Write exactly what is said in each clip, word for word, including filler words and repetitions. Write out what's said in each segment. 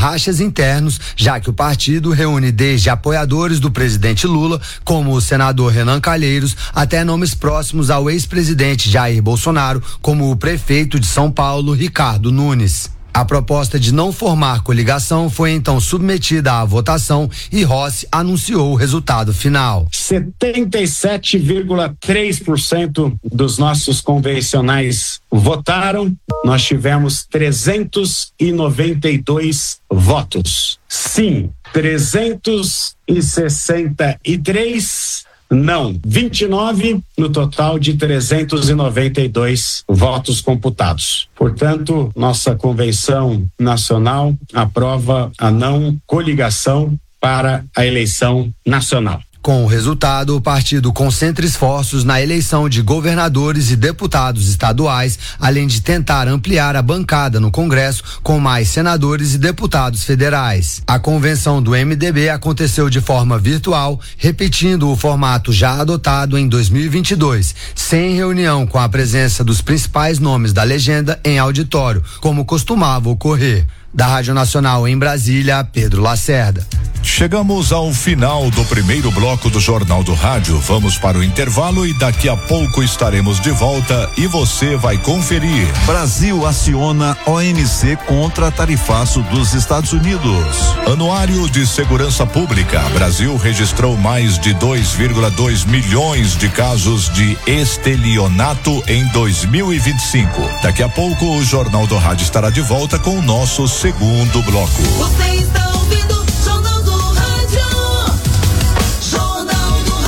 rachas internos, já que o partido reúne desde apoiadores do presidente Lula, como o senador Renan Calheiros, até nomes próximos ao ex-presidente Jair Bolsonaro, como o prefeito de São Paulo, Ricardo Nunes. A proposta de não formar coligação foi então submetida à votação e Rossi anunciou o resultado final. setenta e sete vírgula três por cento dos nossos convencionais votaram. Nós tivemos trezentos e noventa e dois votos. Sim, trezentos e sessenta e três. Não, vinte e nove no total de trezentos e noventa e dois votos computados. Portanto, nossa convenção nacional aprova a não coligação para a eleição nacional. Com o resultado, o partido concentra esforços na eleição de governadores e deputados estaduais, além de tentar ampliar a bancada no Congresso com mais senadores e deputados federais. A convenção do M D B aconteceu de forma virtual, repetindo o formato já adotado em dois mil e vinte e dois, sem reunião com a presença dos principais nomes da legenda em auditório, como costumava ocorrer. Da Rádio Nacional em Brasília, Pedro Lacerda. Chegamos ao final do primeiro bloco do Jornal do Rádio. Vamos para o intervalo e daqui a pouco estaremos de volta e você vai conferir. Brasil aciona O M C contra tarifaço dos Estados Unidos. Anuário de Segurança Pública. Brasil registrou mais de dois vírgula dois milhões de casos de estelionato em dois mil e vinte e cinco. Daqui a pouco o Jornal do Rádio estará de volta com o nosso segundo bloco. Você está ouvindo Jornal do Rádio. Jornal do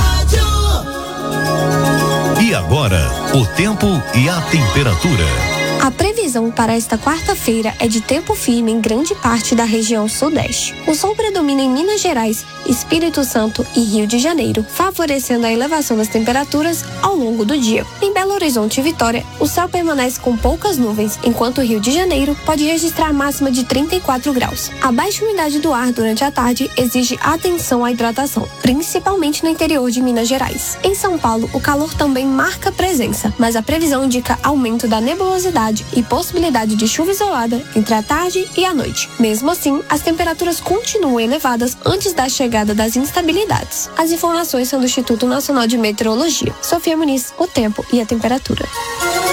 Rádio. E agora, o tempo e a temperatura. A previsão para esta quarta-feira é de tempo firme em grande parte da região sudeste. O sol predomina em Minas Gerais, Espírito Santo e Rio de Janeiro, favorecendo a elevação das temperaturas ao longo do dia. Em Belo Horizonte e Vitória, o céu permanece com poucas nuvens, enquanto o Rio de Janeiro pode registrar a máxima de trinta e quatro graus. A baixa umidade do ar durante a tarde exige atenção à hidratação, principalmente no interior de Minas Gerais. Em São Paulo, o calor também marca presença, mas a previsão indica aumento da nebulosidade e possibilidade de chuva isolada entre a tarde e a noite. Mesmo assim, as temperaturas continuam elevadas antes da chegada das instabilidades. As informações são do Instituto Nacional de Meteorologia. Sofia Muniz, o tempo e a temperatura.